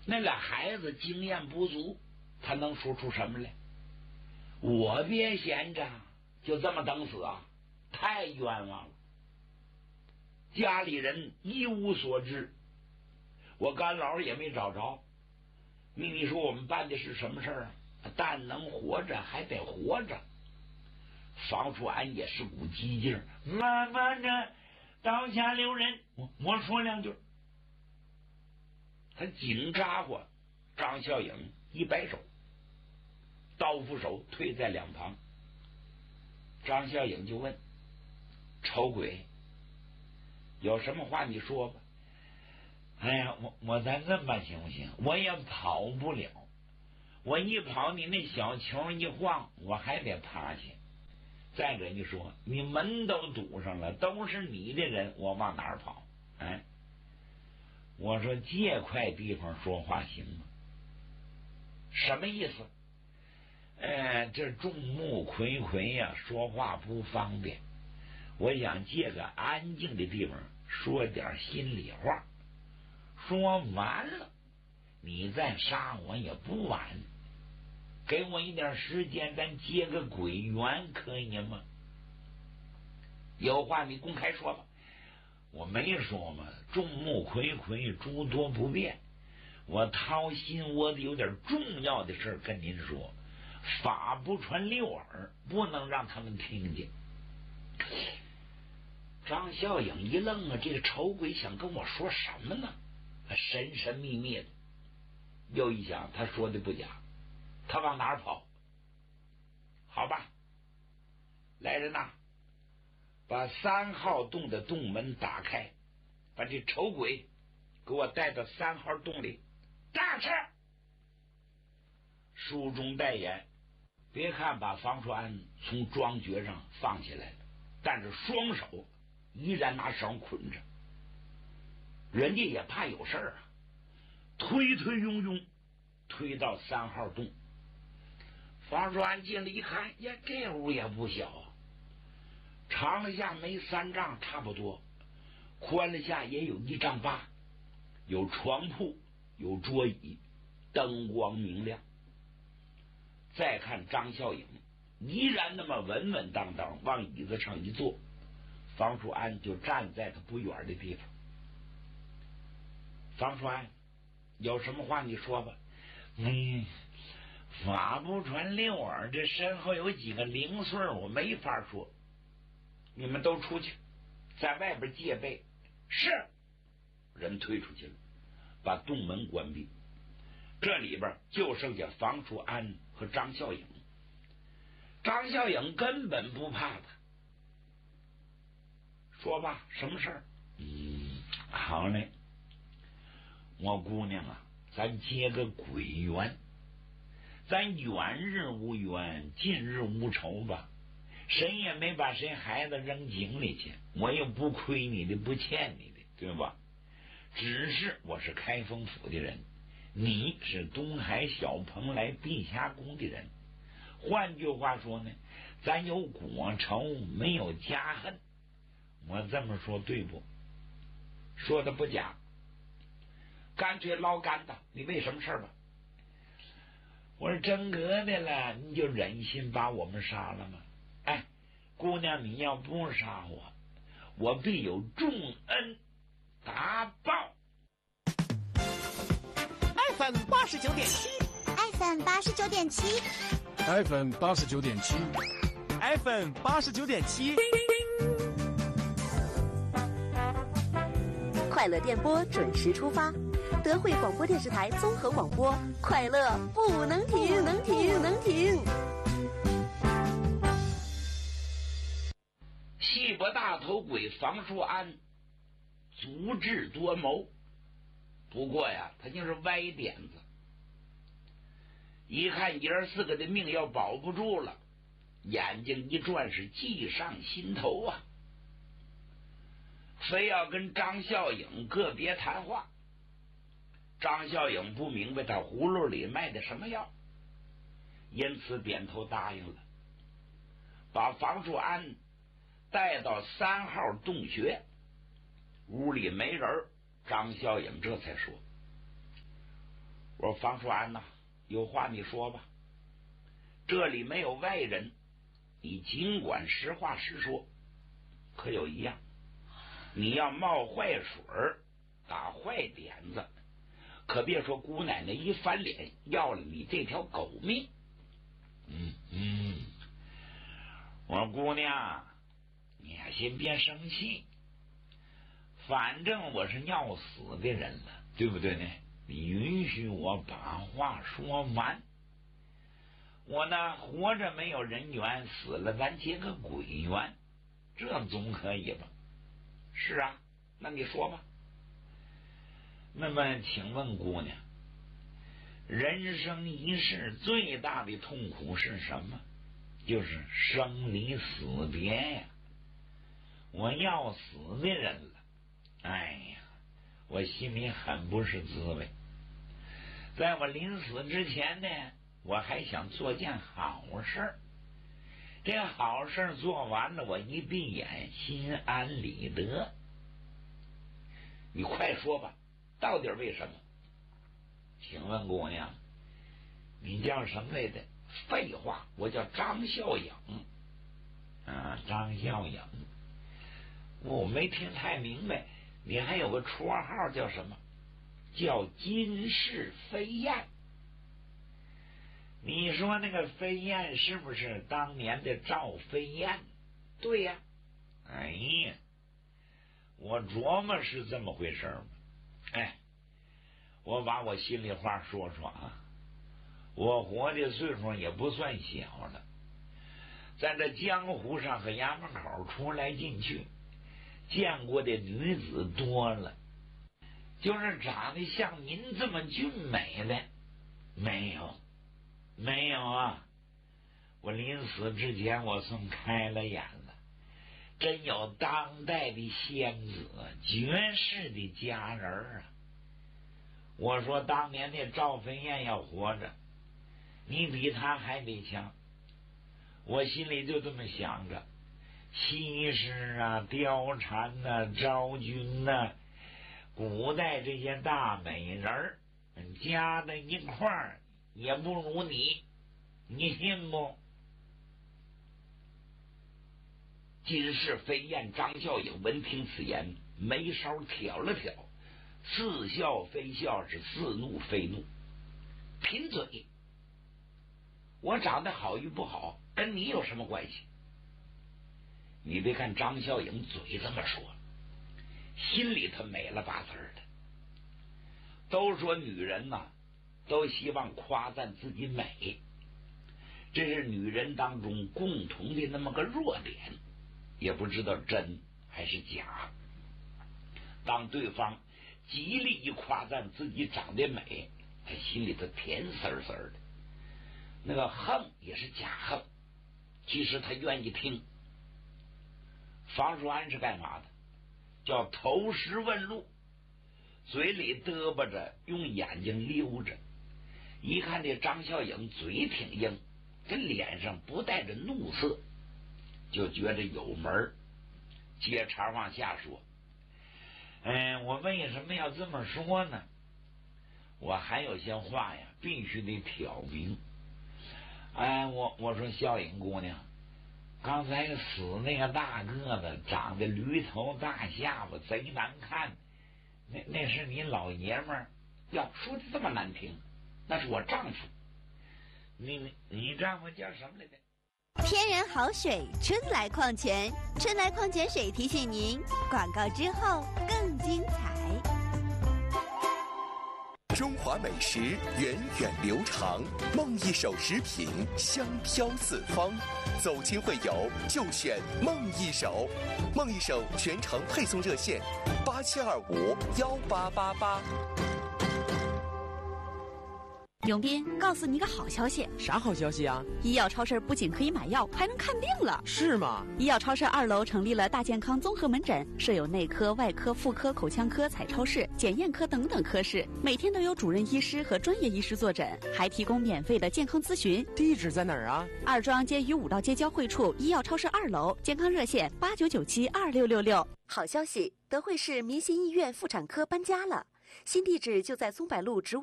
那个孩子经验不足，他能说出什么来？我别闲着，就这么等死啊！太冤枉了。家里人一无所知，我干老也没找着。你说我们办的是什么事儿啊？但能活着还得活着。方叔安也是股激劲，慢慢的刀下留人，我说两句。他紧扎过张孝颖一摆手，刀斧手退在两旁。张孝颖就问：丑鬼，有什么话你说吧。哎呀，我咱这么行不行？我也跑不了，我一跑你那小球一晃，我还得爬去。再跟你说，你门都堵上了，都是你的人，我往哪儿跑？哎，我说这块地方说话行吗？什么意思？这众目睽睽呀，说话不方便。我想借个安静的地方说点心里话，说完了你再杀我也不晚。给我一点时间，咱结个鬼缘可以吗？有话你公开说吧。我没说嘛，众目睽睽，诸多不便。我掏心窝子有点重要的事跟您说，法不传六耳，不能让他们听见。张孝颖一愣啊，这个丑鬼想跟我说什么呢？神神秘秘的。又一想，他说的不假，他往哪儿跑？好吧，来人呐，把3号洞的洞门打开，把这丑鬼给我带到3号洞里。大事！书中代言，别看把方叔安从庄爵上放起来了，但是双手依然拿绳捆着。人家也怕有事啊，推推拥拥推到3号洞。方叔安进来一看，呀，这屋也不小啊，长了下没3丈差不多，宽了下也有1丈8，有床铺，有桌椅，灯光明亮。再看张孝颖依然那么稳稳当当往椅子上一坐，方叔安就站在他不远的地方。方叔安，有什么话你说吧。法不传六耳，这身后有几个零碎我没法说，你们都出去，在外边戒备。是。人推出去了，把洞门关闭，这里边就剩下方叔安和张孝颖。张孝颖根本不怕他。说吧，什么事儿？好嘞，我姑娘啊，咱结个鬼缘，咱远日无冤，近日无仇吧。谁也没把谁孩子扔井里去，我又不亏你的，不欠你的，对吧？只是我是开封府的人，你是东海小蓬莱碧霞宫的人。换句话说呢，咱有国仇，没有家恨。我这么说对不？说的不假。干脆捞干的，你为什么事吧？我说真格的了，你就忍心把我们杀了吗？哎，姑娘，你要不杀我，我必有重恩答报。 FM 89.7 FM 89.7 FM 89.7 FM 89.7， 快乐电波准时出发，德惠广播电视台综合广播，快乐不能停，能停，能停。 戏伯大头鬼方叔安足智多谋，不过呀，他就是歪点子。一看爷儿4个的命要保不住了，眼睛一转，是计上心头啊，非要跟张孝颖个别谈话。张孝颖不明白他葫芦里卖的什么药，因此点头答应了，把方叔安带到3号洞穴。屋里没人，张孝颖这才说： 我说方叔安呐，有话你说吧，这里没有外人，你尽管实话实说。可有一样，你要冒坏水打坏点子，可别说姑奶奶一翻脸要了你这条狗命。我说姑娘，你呀先别生气，反正我是要死的人了，对不对呢？你允许我把话说完。我呢活着没有人缘，死了咱结个鬼缘，这总可以吧？是啊，那你说吧。那么请问姑娘，人生一世最大的痛苦是什么？就是生离死别呀。我要死的人了，哎呀，我心里很不是滋味。在我临死之前呢，我还想做件好事，这好事做完了，我一闭眼心安理得。你快说吧，到底为什么？请问姑娘，你叫什么来着？废话，我叫张孝颖。张孝颖，我没听太明白，你还有个绰号叫什么？叫金氏飞燕。你说那个飞燕是不是当年的赵飞燕？对呀。哎呀，我琢磨是这么回事吗？哎，我把我心里话说说啊，我活的岁数也不算小了，在这江湖上和衙门口出来进去，见过的女子多了，就是长得像您这么俊美的没有啊！我临死之前我算开了眼了，真有当代的仙子，绝世的佳人啊！我说当年的赵飞燕要活着，你比他还得强。我心里就这么想着，西施啊、貂蝉啊、昭君啊，古代这些大美人加在一块儿也不如你，你信不？金氏飞燕张孝颖闻听此言，眉梢挑了挑，似笑非笑，是似怒非怒。贫嘴，我长得好与不好跟你有什么关系？你别看张孝颖嘴这么说，心里头美了吧滋的。都说女人呐，都希望夸赞自己美，这是女人当中共同的那么个弱点，也不知道真还是假。当对方极力一夸赞自己长得美，他心里头甜丝丝的，那个恨也是假恨，其实他愿意听。房叔安是干嘛的？叫投石问路，嘴里嘚啵着，用眼睛溜着。一看这张孝颖嘴挺硬，这脸上不带着怒色，就觉着有门。接茬往下说，我为什么要这么说呢？我还有些话呀，必须得挑明。我说孝颖姑娘，刚才死那个大个子，长得驴头大下巴，贼难看，那是你老爷们儿。要说的这么难听，那是我丈夫。你丈夫叫什么来着？ 天然好水，春来矿泉，春来矿泉水提醒您，广告之后更精彩。 中华美食源远流长，梦一手食品香飘四方。走亲会友就选梦一手，梦一手全程配送热线87251888。 永斌，告诉你个好消息。 啥好消息啊？ 医药超市不仅可以买药，还能看病了。 是吗？ 医药超市2楼成立了大健康综合门诊，设有内科、外科、妇科、口腔科、彩超室、检验科等等科室，每天都有主任医师和专业医师坐诊，还提供免费的健康咨询。 地址在哪儿啊？ 二庄街与五道街交汇处医药超市2楼，健康热线89972666。好消息，德惠市民心医院妇产科搬家了，新地址就在松柏路植物